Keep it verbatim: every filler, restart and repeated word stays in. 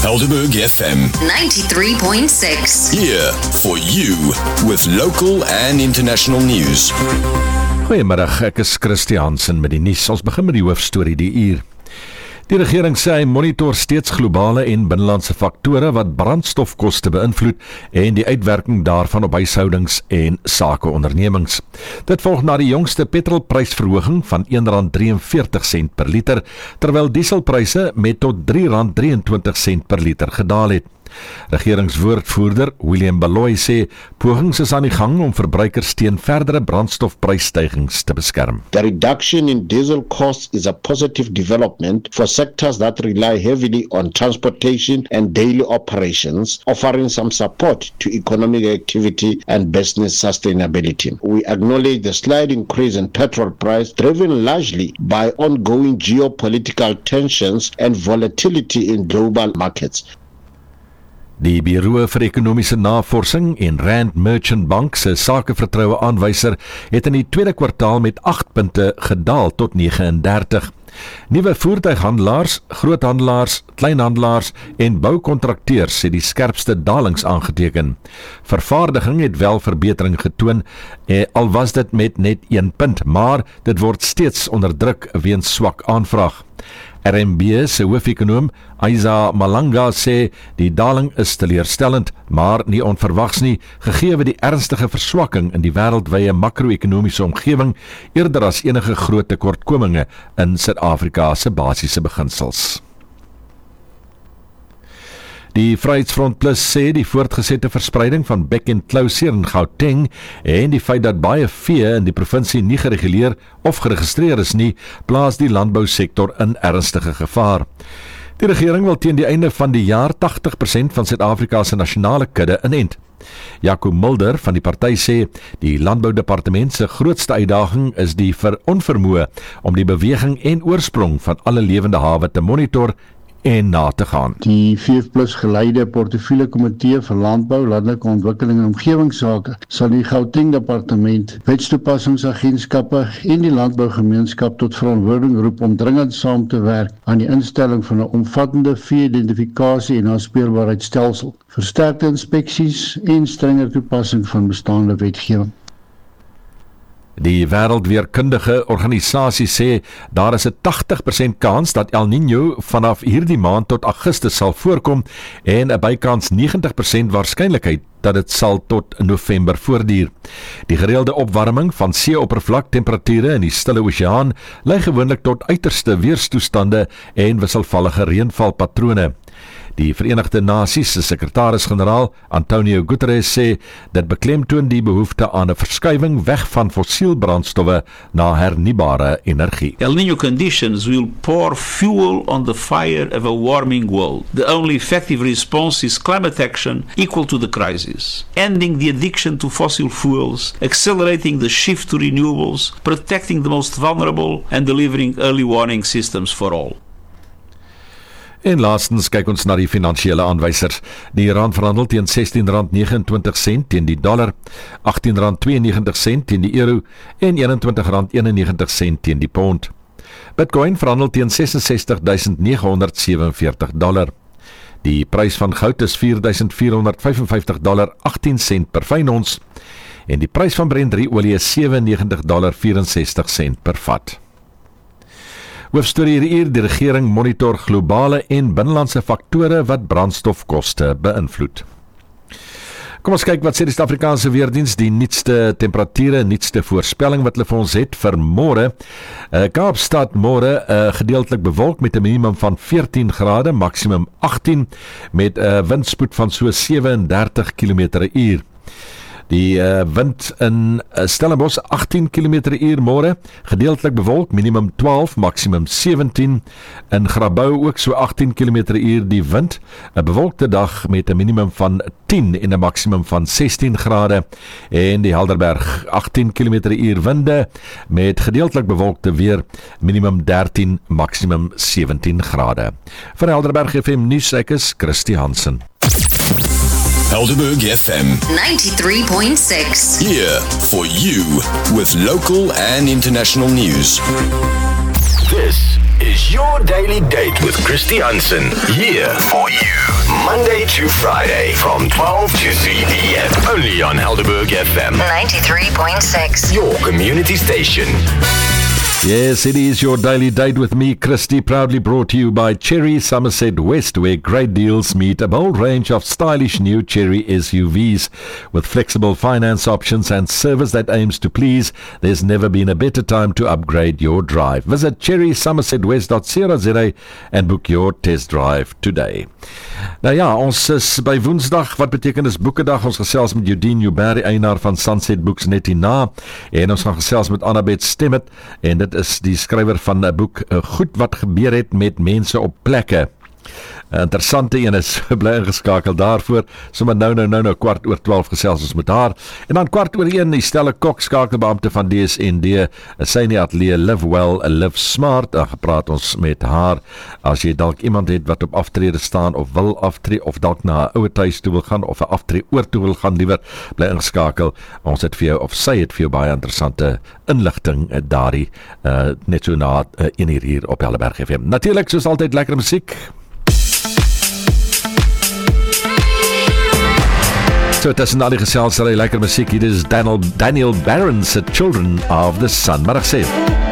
Helderberg F M ninety-three point six. Here for you with local and international news. Goeiemiddag, ek is Christie Hansen met die nuus. Ons begin met die hoofstorie die uur. Die regering sê hy monitor steeds globale en binnelandse faktore wat brandstofkoste beïnvloed en die uitwerking daarvan op huishoudings en sakeondernemings. Dit volg na die jongste petrolprysverhoging van een rand drieënveertig per liter, terwyl dieselpryse met tot drie rand drieëntwintig per liter gedaal het. Regeringswoordvoerder William Baloyi sê pogings is aan die gang om verbruikers teen verdere brandstofprysstygings te beskerm. The reduction in diesel costs is a positive development for sectors that rely heavily on transportation and daily operations, offering some support to economic activity and business sustainability. We acknowledge the slight increase in petrol price driven largely by ongoing geopolitical tensions and volatility in global markets. Die Bureau vir Ekonomiese Navorsing en Rand Merchant Bank se sakevertroue aanwyser het in die tweede kwartaal met agt punte gedaal tot vyf ene dertig. Nuwe voertuighandelaars, groothandelaars, kleinhandelaars en boukontrakteurs het die skerpste dalings aangeteken. Vervaardiging het wel verbetering getoon, eh, al was dit met net een punt, maar dit word steeds onderdruk weens swak aanvraag. R M B se hoofekonoom Isa Malanga sê die daling is teleurstellend, maar nie onverwags nie, gegee die ernstige verswakking in die wêreldwye makro-ekonomiese omgewing eerder as enige groot tekortkominge in Suid-Afrika se basiese beginsels. Die Vryheidsfront Plus sê die voortgesette verspreiding van bek- en klauseer in Gauteng en die feit dat baie vee in die provinsie nie gereguleer of geregistreer is nie, plaas die landbousektor in ernstige gevaar. Die regering wil teen die einde van die jaar tagtig persent van Suid-Afrika se nasionale kudde inent. Jaco Mulder van die party sê die landboudepartement se grootste uitdaging is die veronvermoë om die beweging en oorsprong van alle lewende hawe te monitor en na te gaan. Die V F Plus geleide portefeulje komitee vir landbou, landelike ontwikkeling en omgewingsake sal die Gauteng departement, wetstoepassingsagentskappe en die landbougemeenskap tot verantwoording roep om dringend saam te werk aan die instelling van 'n omvattende vee-identifikasie en aanspeelbaarheidstelsel, versterkte inspeksies en strenger toepassing van bestaande wetgewing. Die wêreldweerkundige organisasie sê daar is 'n tagtig persent kans dat El Niño vanaf hierdie maand tot Augustus sal voorkom en 'n bykans negentig persent waarskynlikheid dat dit sal tot November voortduur. Die gereelde opwarming van see-oppervlaktemperature in die Stille Oseaan lei gewoonlik tot uiterste weerstoestande en wisselvallige reënvalpatrone. Die Verenigde Nasies se sekretaris-generaal Antonio Guterres sê dit beklemtoon die behoefte aan 'n verskuiwing weg van fossielbrandstowwe na hernubare energie. El Niño conditions will pour fuel on the fire of a warming world. The only effective response is climate action equal to the crisis, ending the addiction to fossil fuels, accelerating the shift to renewables, protecting the most vulnerable and delivering early warning systems for all. En laastens kyk ons na die finansiële aanwysers. Die rand verhandel teen sestien rand negenentwintig sent teen die dollar, agttien rand tweeënnegentig sent teen die euro en eenentwintig rand eenennegentig sent teen die pond. Bitcoin verhandel teen ses en sestig duisend nege honderd sewenveertig dollar. Die prys van goud is vier duisend vier honderd vyfenvyftig dollar agttien sent per fyn ons en die prys van Brent olie is sewennegentig dollar vierensestig sent per vat. Hoofstorie hier, die regering monitor globale en binnelandse faktore wat brandstofkoste beïnvloed. Kom ons kyk wat sê die Suid-Afrikaanse weerdiens, die nuutste temperature, nuutste voorspelling wat hulle vir ons het vir môre. Uh, Kaapstad môre uh, gedeeltelik bewolk met 'n minimum van veertien grade, maksimum agttien met 'n uh, windspoed van so sewendertig kilometer per uur. Die uh, wind in uh, Stellenbosch agttien kilometer per uur môre, gedeeltelik bewolk, minimum twaalf, maksimum sewentien. In Grabouw ook so agttien kilometer per uur die wind, 'n bewolkte dag met 'n minimum van tien en 'n maksimum van sestien grade. En die Helderberg agttien kilometer per uur winde met gedeeltelik bewolkte weer, minimum dertien, maksimum sewentien grade. Vir Helderberg F M nuus, ek is Christie Hansen. Helderberg F M ninety-three point six. Here for you with local and international news. This is your daily date with Christy Hansen. Here for you. Monday to Friday from twelve to three p.m. Only on Helderberg F M. ninety-three point six. Your community station. Yes, it is your daily date with me, Christy, proudly brought to you by Cherry Somerset West, where great deals meet a bold range of stylish new Cherry S U Vs. With flexible finance options and service that aims to please, there's never been a better time to upgrade your drive. Visit cherry somerset west dot co dot za and book your test drive today. Nou ja, ons is by Woensdag, wat beteken is Boekedag. Ons gesels met Eugene Newberry, eienaar van Sunset Books net hierna, en ons gaan gesels met Annabeth Stemmet, en dit is die skrywer van 'n boek, Goed wat gebeur het met mense op plekke. 'n Interessante een is, bly ingeskakel daarvoor. Sommer nou nou nou nou kwart oor twaalf gesels ons met haar. En dan kwart oor een, die Stella Kok, skakelbeampte van D S N D, sy in die ateljee Live Well, Live Smart. Dan gepraat ons met haar. As jy dalk iemand het wat op aftrede staan of wil aftree, of dalk na 'n ouer tuis toe wil gaan of 'n aftree oor toe wil gaan, liewer bly ingeskakel. Ons het vir jou, of sy het vir jou baie interessante inligting daardie uh, net so na uh, een uur hier op Helderberg F M. Natuurlik, soos altyd, lekker musiek. So tussen al die geselsery, lekker musiek, hier is Daniel, Daniel Barron se Children of the Sun. Maar ek sê